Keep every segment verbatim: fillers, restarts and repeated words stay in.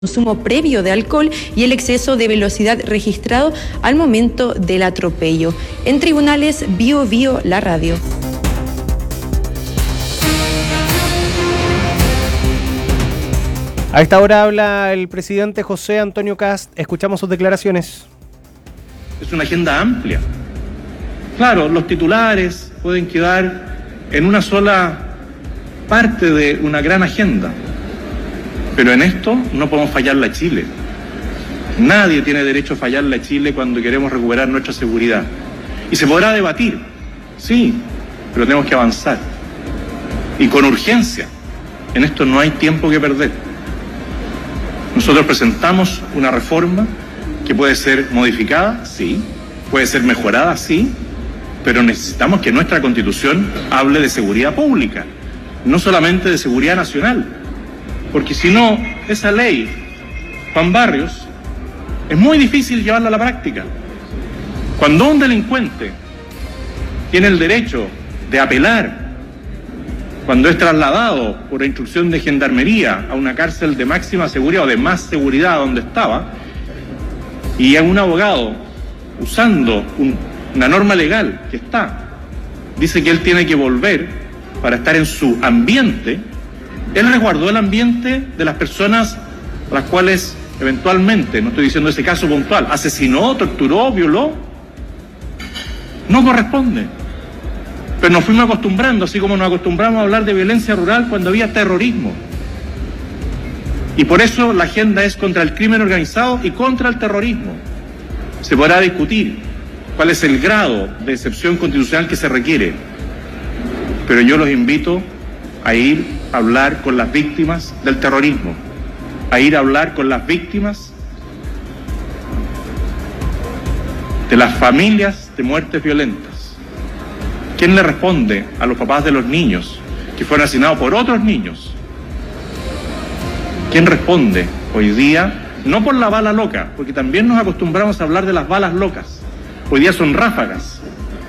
consumo previo de alcohol y el exceso de velocidad registrado al momento del atropello. En tribunales, Bio Bio, la radio. A esta hora habla el presidente José Antonio Kast. Escuchamos sus declaraciones. Es una agenda amplia. Claro, los titulares pueden quedar en una sola parte de una gran agenda. Pero en esto no podemos fallarle a Chile. Nadie tiene derecho a fallarle a Chile cuando queremos recuperar nuestra seguridad. Y se podrá debatir, sí, pero tenemos que avanzar. Y con urgencia. En esto no hay tiempo que perder. Nosotros presentamos una reforma que puede ser modificada, sí, puede ser mejorada, sí, pero necesitamos que nuestra Constitución hable de seguridad pública, no solamente de seguridad nacional. Porque si no, esa ley, Juan Barrios, es muy difícil llevarla a la práctica. Cuando un delincuente tiene el derecho de apelar, cuando es trasladado por instrucción de gendarmería a una cárcel de máxima seguridad o de más seguridad donde estaba, y a un abogado, usando un, una norma legal que está, dice que él tiene que volver para estar en su ambiente, él resguardó el ambiente de las personas a las cuales eventualmente, no estoy diciendo ese caso puntual, asesinó, torturó, violó. No corresponde. Pero nos fuimos acostumbrando, así como nos acostumbramos a hablar de violencia rural cuando había terrorismo. Y por eso la agenda es contra el crimen organizado y contra el terrorismo. Se podrá discutir cuál es el grado de excepción constitucional que se requiere. Pero yo los invito a ir a hablar con las víctimas del terrorismo, a ir a hablar con las víctimas de las familias de muertes violentas. ¿Quién le responde a los papás de los niños que fueron asesinados por otros niños? ¿Quién responde hoy día? No por la bala loca, porque también nos acostumbramos a hablar de las balas locas. Hoy día son ráfagas.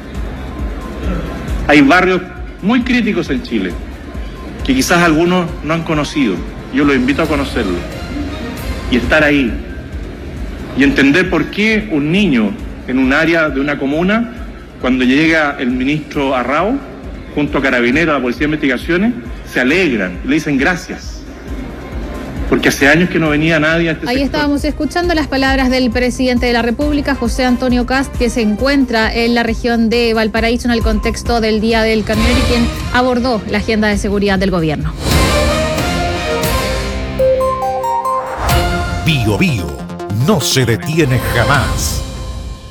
Hay barrios muy críticos en Chile, que quizás algunos no han conocido. Yo los invito a conocerlo y estar ahí y entender por qué un niño en un área de una comuna, cuando llega el ministro Arrau junto a Carabineros, a la Policía de Investigaciones, se alegran, le dicen gracias, porque hace años que no venía nadie a este Ahí sector. estábamos escuchando las palabras del presidente de la República, José Antonio Kast, que se encuentra en la región de Valparaíso en el contexto del Día del Camionero y quien abordó la agenda de seguridad del gobierno. Bio Bio no se detiene jamás.